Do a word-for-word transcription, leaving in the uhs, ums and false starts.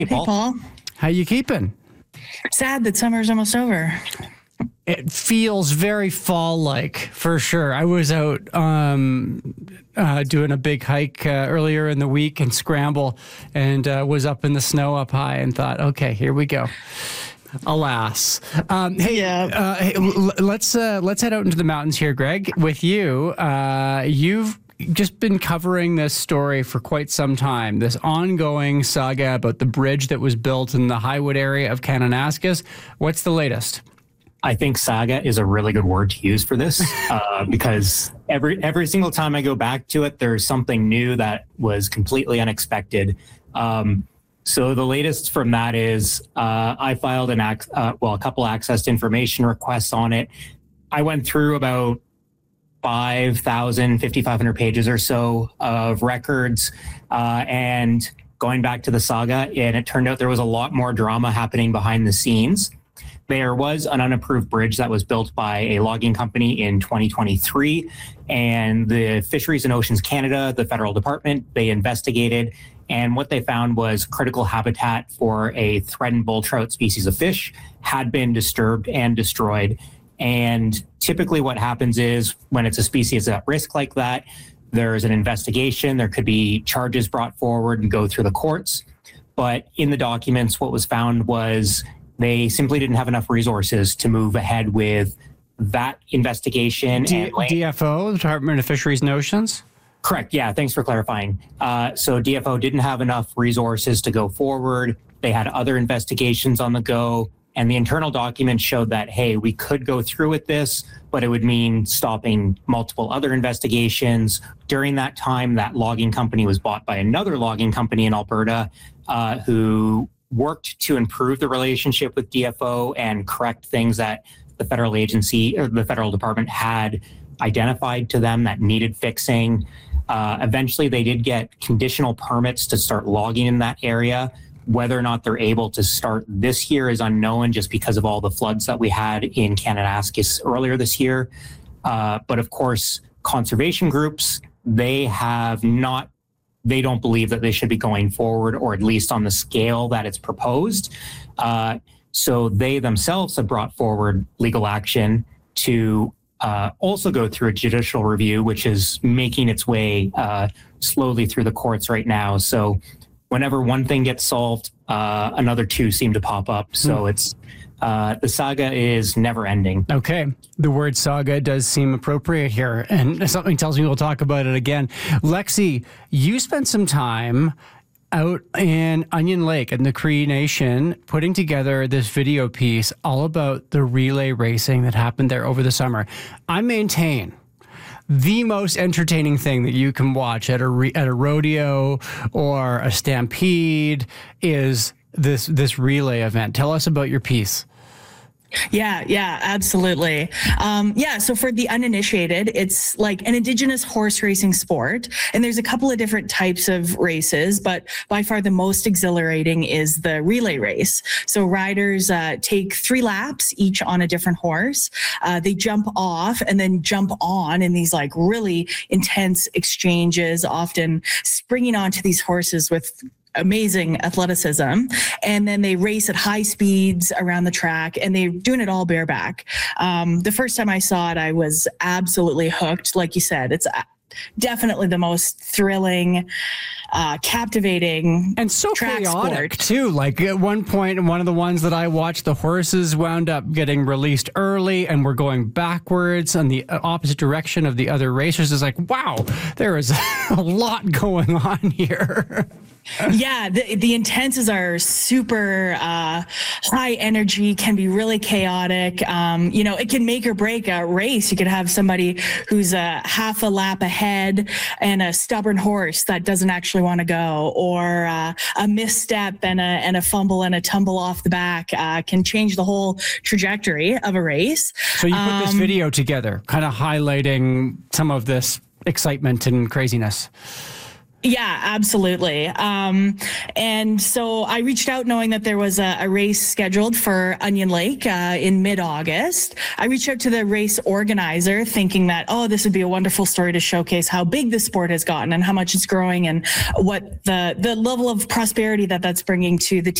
Hey, Paul. Hey, Paul. How you keeping? Sad that summer's almost over. It feels very fall-like, for sure. I was out um, uh, doing a big hike uh, earlier in the week and scramble, and uh, was up in the snow up high and thought, okay, here we go. Alas. Um, hey, Yeah. uh, hey, l- let's uh, let's head out into the mountains here, Greg. With you, uh, you've just been covering this story for quite some time, this ongoing saga about the bridge that was built in the Highwood area of Kananaskis. What's the latest? I think saga is a really good word to use for this uh, because every every single time I go back to it, there's something new that was completely unexpected. Um, so the latest from that is uh, I filed an ac- uh, well a couple access to information requests on it. I went through about five thousand, fifty-five hundred pages or so of records uh, and going back to the saga, and it turned out there was a lot more drama happening behind the scenes. There was an unapproved bridge that was built by a logging company in twenty twenty-three, and the Fisheries and Oceans Canada, the federal department, they investigated, and what they found was critical habitat for a threatened bull trout species of fish had been disturbed and destroyed. And typically what happens is when it's a species at risk like that, there's an investigation, there could be charges brought forward and go through the courts. But in the documents, what was found was they simply didn't have enough resources to move ahead with that investigation. D- and land- D F O, the Department of Fisheries and Oceans? Correct. Yeah. Thanks for clarifying. Uh, so D F O didn't have enough resources to go forward. They had other investigations on the go. And the internal documents showed that, hey, we could go through with this, but it would mean stopping multiple other investigations. During that time, that logging company was bought by another logging company in Alberta uh, who worked to improve the relationship with D F O and correct things that the federal agency or the federal department had identified to them that needed fixing. Uh, eventually, they did get conditional permits to start logging in that area. Whether or not they're able to start this year is unknown just because of all the floods that we had in Kananaskis earlier this year. Uh, but of course, conservation groups, they have not they don't believe that they should be going forward, or at least on the scale that it's proposed. Uh, so they themselves have brought forward legal action to uh, also go through a judicial review, which is making its way uh, slowly through the courts right now. So whenever one thing gets solved, uh, another two seem to pop up. So hmm. it's Uh, the saga is never ending. Okay. The word saga does seem appropriate here, and something tells me we'll talk about it again. Lexi, you spent some time out in Onion Lake in the Cree Nation putting together this video piece all about the relay racing that happened there over the summer. I maintain the most entertaining thing that you can watch at a re- at a rodeo or a stampede is this this relay event. Tell us about your piece. Yeah, yeah, absolutely. Um, yeah, so for the uninitiated, it's like an Indigenous horse racing sport. And there's a couple of different types of races, but by far the most exhilarating is the relay race. So riders uh, take three laps each on a different horse. Uh, they jump off and then jump on in these like really intense exchanges, often springing onto these horses with amazing athleticism, and then they race at high speeds around the track, and they're doing it all bareback. Um, the first time I saw it, I was absolutely hooked. Like you said, it's definitely the most thrilling, uh, captivating, and so track chaotic sport. too. Like at one point, one of the ones that I watched, the horses wound up getting released early and were going backwards on the opposite direction of the other racers. It's like, wow, there is a lot going on here. Yeah, the, the intenses are super uh, high energy, can be really chaotic. Um, you know, it can make or break a race. You could have somebody who's a half a lap ahead and a stubborn horse that doesn't actually want to go, or uh, a misstep and a and a fumble and a tumble off the back uh, can change the whole trajectory of a race. So you put um, this video together, kind of highlighting some of this excitement and craziness. Yeah, absolutely. Um, and so I reached out knowing that there was a, a race scheduled for Onion Lake uh, in mid-August. I reached out to the race organizer thinking that, oh, this would be a wonderful story to showcase how big the sport has gotten and how much it's growing and what the, the level of prosperity that that's bringing to the